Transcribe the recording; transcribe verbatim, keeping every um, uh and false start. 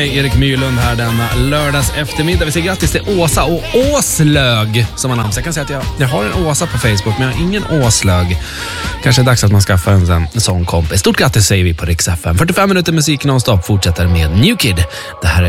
Erik Myrlund här denna lördags eftermiddag. Vi säger grattis till Åsa och Åslög som har namn. Så jag kan säga att jag, jag har en Åsa på Facebook, men jag har ingen Åslög. Kanske är dags att man skaffar en, en sån kompis. Stort grattis säger vi på Rix F M. fyrtiofem minuter musik nonstop fortsätter med New Kid. Det här är